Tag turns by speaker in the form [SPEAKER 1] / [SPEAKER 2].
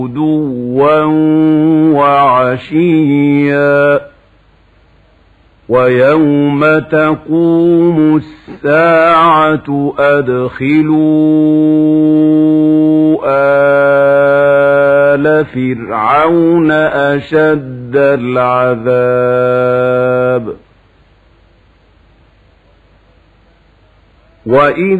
[SPEAKER 1] غدوا وعشيا ويوم تقوم الساعة أدخلوا آل فرعون أشد العذاب. وإذ